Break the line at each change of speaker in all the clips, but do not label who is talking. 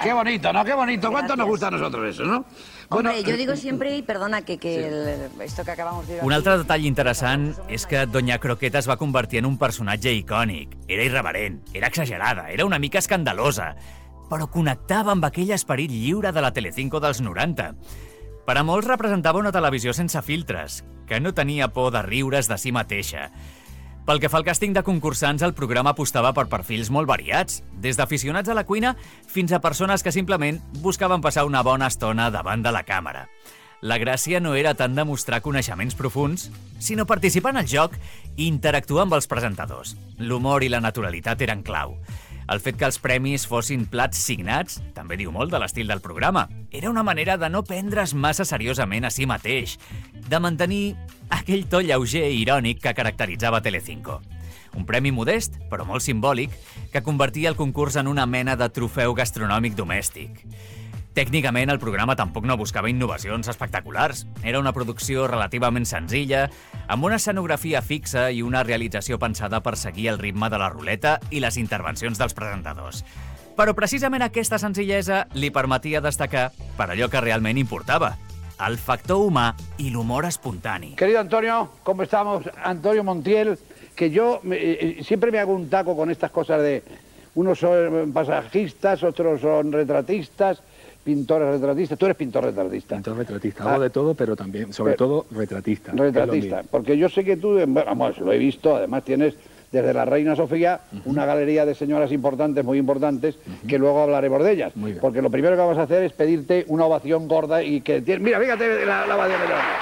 Qué bonito, ¿no? Qué bonito. ¿Cuánto nos gusta a nosotros eso, no?
Hombre, yo digo siempre, y perdona, esto que acabamos de dir...
Un altre detall interessant és que Doña Croqueta es va convertir en un personatge icònic. Era irreverent, era exagerada, era una mica escandalosa, però connectava amb aquell esperit lliure de la Telecinco dels 90. Per a molts representava una televisió sense filtres, que no tenia por de riure's de si mateixa. Pel que fa al càsting de concursants, el programa apostava per perfils molt variats, des d'aficionats a la cuina fins a persones que simplement buscaven passar una bona estona davant de la càmera. La gràcia no era tant demostrar coneixements profuns, sinó participar en el joc i interactuar amb els presentadors. L'humor i la naturalitat eren clau. El fet que els premis fossin plats signats també diu molt de l'estil del programa. Era una manera de no prendre's massa seriosament a si mateix, de mantenir aquell to lleuger i irònic que caracteritzava Telecinco. Un premi modest, però molt simbòlic, que convertia el concurs en una mena de trofeu gastronòmic domèstic. Tècnicament, el programa tampoc no buscava innovacions espectaculars. Era una producció relativament senzilla, amb una escenografia fixa i una realització pensada per seguir el ritme de la ruleta i les intervencions dels presentadors. Però precisament aquesta senzillesa li permetia destacar per allò que realment importava, el factor humà i l'humor espontani.
Querido Antonio, ¿cómo estamos? Antonio Montiel, que yo siempre me hago un taco con estas cosas de... Unos son pasajistas, otros son retratistas, pintores retratistas. Tú eres pintor retratista.
Pintor retratista. Hago de todo, pero también, sobre todo, retratista.
Retratista. Porque yo sé que tú, vamos, lo he visto, además tienes desde la Reina Sofía una galería de señoras importantes, muy importantes, que luego hablaremos de ellas. Porque lo primero que vamos a hacer es pedirte una ovación gorda y que... Mira, fíjate la ovación que llevamos.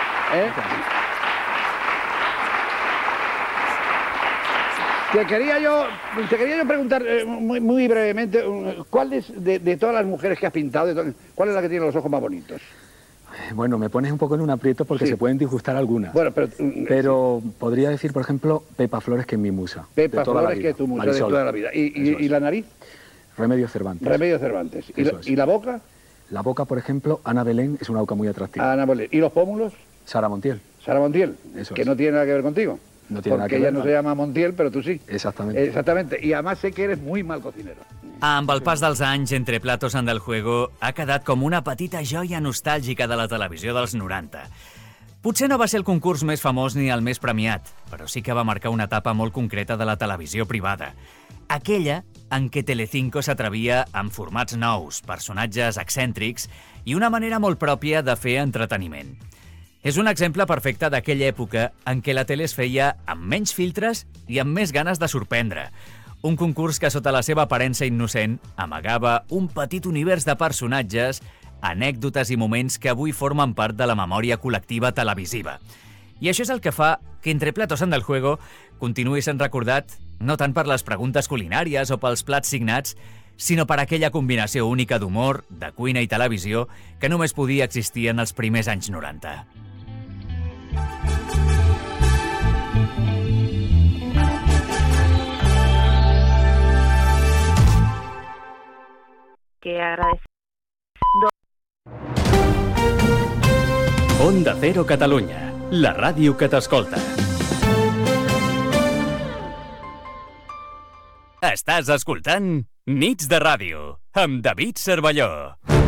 Te quería yo preguntar muy brevemente, ¿cuál es, de todas las mujeres que has pintado, cuál es la que tiene los ojos más bonitos?
Bueno, me pones un poco en un aprieto porque se pueden disgustar algunas.
Bueno,
pero podría decir, por ejemplo, Pepa Flores, que es mi musa.
Pepa Flores, que es tu musa de toda la vida. ¿Y la nariz?
Remedios Cervantes.
Remedios Cervantes. ¿Y la boca?
La boca, por ejemplo, Ana Belén, es una boca muy atractiva.
Ana Belén. ¿Y los pómulos?
Sara Montiel.
Sara Montiel, que no tiene nada que ver contigo.
No tiene nada que ver.
Porque ella no se llama Montiel, però tu sí.
Exactamente.
Exactamente. I además sé que eres muy mal cocinero.
Amb el pas dels anys, Entre platos anda el juego ha quedat com una petita joia nostàlgica de la televisió dels 90. Potser no va ser el concurs més famós ni el més premiat, però sí que va marcar una etapa molt concreta de la televisió privada. Aquella en què Telecinco s'atrevia amb formats nous, personatges excèntrics i una manera molt pròpia de fer entreteniment. És un exemple perfecte d'aquella època en què la tele es feia amb menys filtres i amb més ganes de sorprendre. Un concurs que, sota la seva aparença innocent, amagava un petit univers de personatges, anècdotes i moments que avui formen part de la memòria col·lectiva televisiva. I això és el que fa que Entre platos anda el juego continuï sent recordat no tant per les preguntes culinàries o pels plats signats, sinó per aquella combinació única d'humor, de cuina i televisió que només podia existir en els primers anys 90.
Que agradece.
Onda Cero Catalunya, la ràdio que t'escolta.
Estàs escoltant Nits de Ràdio, amb David Cervelló.